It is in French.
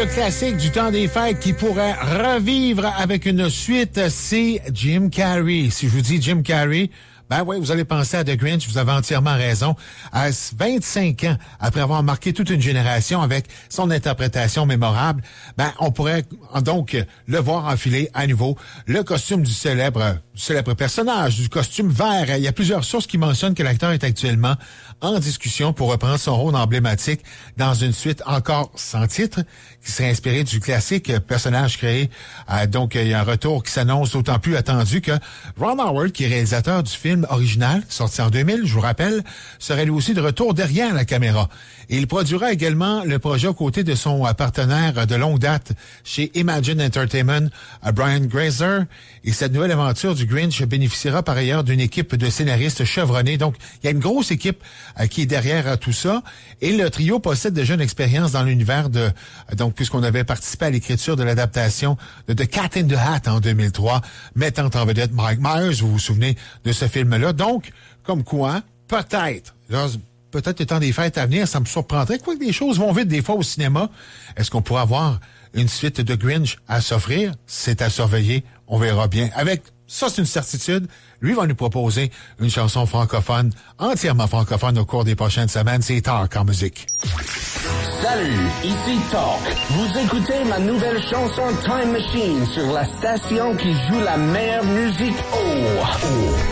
Le classique du temps des fêtes qui pourrait revivre avec une suite, c'est Jim Carrey. Si je vous dis Jim Carrey, ben oui, vous allez penser à The Grinch, vous avez entièrement raison. À 25 ans, après avoir marqué toute une génération avec son interprétation mémorable, ben on pourrait donc le voir enfiler à nouveau le costume du célèbre personnage, du costume vert. Il y a plusieurs sources qui mentionnent que l'acteur est actuellement en discussion pour reprendre son rôle emblématique dans une suite encore sans titre, qui serait inspirée du classique personnage créé. Donc, il y a un retour qui s'annonce d'autant plus attendu que Ron Howard, qui est réalisateur du film original, sorti en 2000, je vous rappelle, serait lui aussi de retour derrière la caméra. Et il produira également le projet aux côtés de son partenaire de longue date chez Imagine Entertainment, Brian Grazer. Et cette nouvelle aventure du Grinch bénéficiera par ailleurs d'une équipe de scénaristes chevronnés. Donc, il y a une grosse équipe qui est derrière tout ça. Et le trio possède déjà une expérience dans l'univers donc, puisqu'on avait participé à l'écriture de l'adaptation de The Cat in the Hat en 2003, mettant en vedette Mike Myers, vous vous souvenez de ce film-là. Donc, comme quoi, peut-être le temps des fêtes à venir, ça me surprendrait. Quoique des choses vont vite des fois au cinéma. Est-ce qu'on pourra avoir une suite de Grinch à s'offrir? C'est à surveiller. On verra bien. Avec ça, c'est une certitude. Lui va nous proposer une chanson francophone, entièrement francophone au cours des prochaines semaines. C'est Talk en musique. Salut, ici Talk. Vous écoutez ma nouvelle chanson Time Machine sur la station qui joue la meilleure musique. Oh.